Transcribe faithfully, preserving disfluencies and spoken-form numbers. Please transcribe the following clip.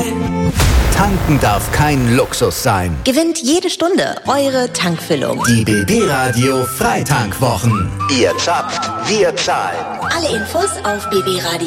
Tanken darf kein Luxus sein. Gewinnt jede Stunde eure Tankfüllung. Die B B Radio Freitankwwochen. Ihr zapft, wir zahlen. Alle Infos auf b b radio.